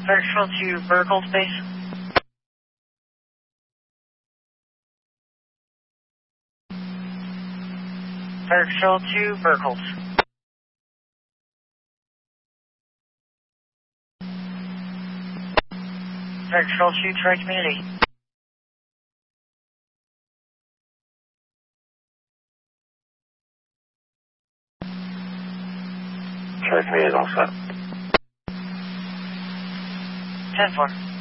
Control to Vertical Space. Control to Verticals. Control to Tri-Community. Tri-Community is all set. 10-4.